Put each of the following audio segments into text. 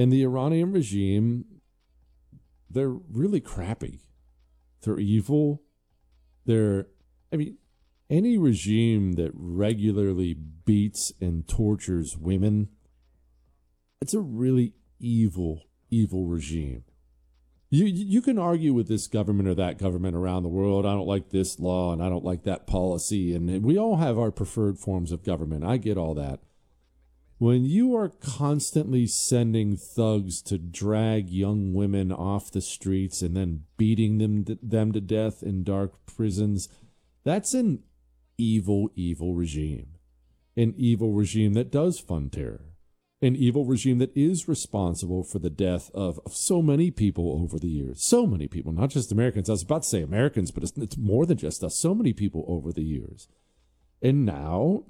And the Iranian regime, they're really crappy. They're evil. Any regime that regularly beats and tortures women, it's a really evil, evil regime. You can argue with this government or that government around the world. I don't like this law and I don't like that policy. And we all have our preferred forms of government. I get all that. When you are constantly sending thugs to drag young women off the streets and then beating them to death in dark prisons, that's an evil, evil regime. An evil regime that does fund terror. An evil regime that is responsible for the death of so many people over the years. So many people, not just Americans. I was about to say Americans, but it's more than just us. So many people over the years. And now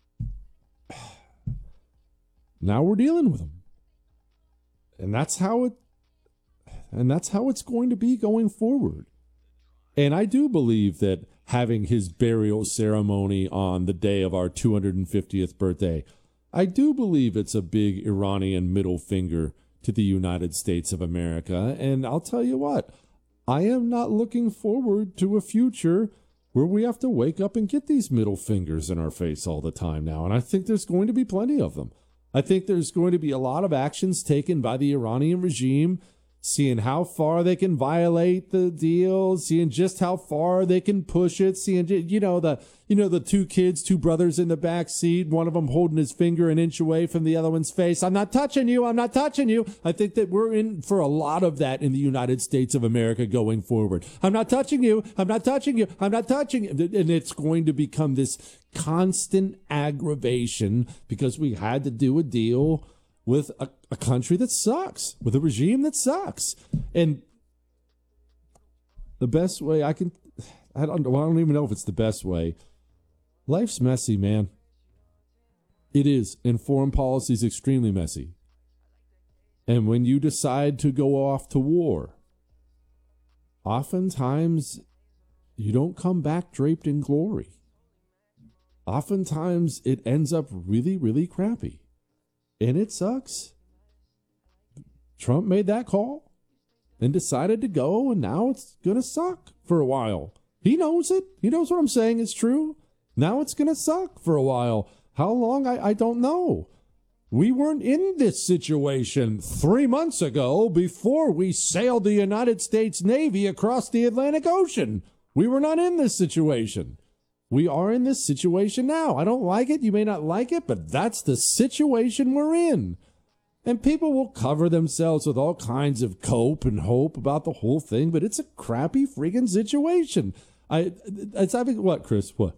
we're dealing with them. And that's how it's going to be going forward. And I do believe that having his burial ceremony on the day of our 250th birthday, I do believe it's a big Iranian middle finger to the United States of America. And I'll tell you what, I am not looking forward to a future where we have to wake up and get these middle fingers in our face all the time now. And I think there's going to be plenty of them. I think there's going to be a lot of actions taken by the Iranian regime, seeing how far they can violate the deal, seeing just how far they can push it, seeing, the two brothers in the back seat, one of them holding his finger an inch away from the other one's face. I'm not touching you. I'm not touching you. I think that we're in for a lot of that in the United States of America going forward. I'm not touching you. I'm not touching you. I'm not touching you. And it's going to become this constant aggravation because we had to do a deal with a country that sucks, with a regime that sucks. And the best way I don't even know if it's the best way. Life's messy, man. It is. And foreign policy is extremely messy. And when you decide to go off to war, oftentimes you don't come back draped in glory. Oftentimes it ends up really, really crappy. And it sucks. Trump made that call and decided to go, and now it's going to suck for a while. He knows it. He knows what I'm saying is true. Now it's going to suck for a while. How long? I don't know. We weren't in this situation 3 months ago before we sailed the United States Navy across the Atlantic Ocean. We were not in this situation. We are in this situation now. I don't like it. You may not like it, but that's the situation we're in. And people will cover themselves with all kinds of cope and hope about the whole thing, but it's a crappy freaking situation. What, Chris? What?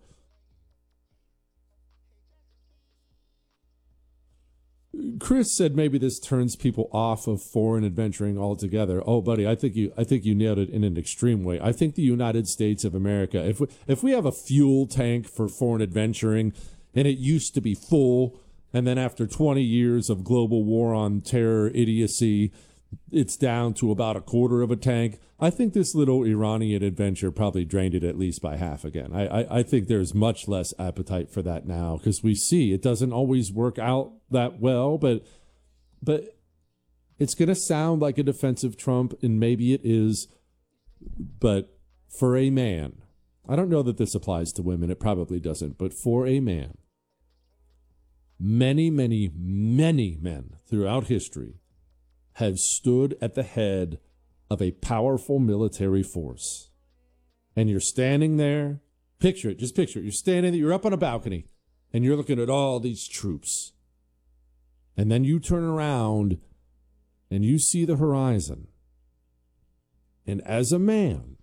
Chris said maybe this turns people off of foreign adventuring altogether. Oh, buddy, I think you nailed it in an extreme way. I think the United States of America, if we have a fuel tank for foreign adventuring, and it used to be full, and then after 20 years of global war on terror idiocy, it's down to about a quarter of a tank. I think this little Iranian adventure probably drained it at least by half again. I think there's much less appetite for that now because we see it doesn't always work out that well, but it's going to sound like a defensive Trump, and maybe it is, but for a man, I don't know that this applies to women. It probably doesn't, but for a man, many, many, many men throughout history have stood at the head of a powerful military force. And you're standing there, picture it, you're standing there, you're up on a balcony, and you're looking at all these troops. And then you turn around and you see the horizon. And as a man,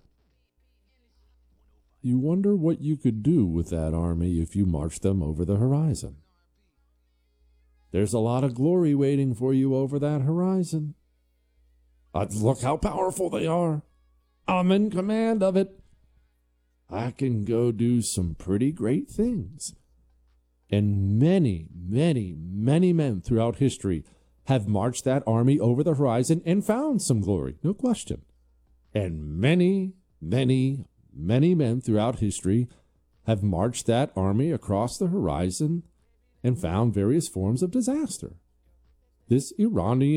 you wonder what you could do with that army if you marched them over the horizon. There's a lot of glory waiting for you over that horizon. Look how powerful they are. I'm in command of it. I can go do some pretty great things. And many, many, many men throughout history have marched that army over the horizon and found some glory, no question. And many, many, many men throughout history have marched that army across the horizon and found various forms of disaster. This Iranian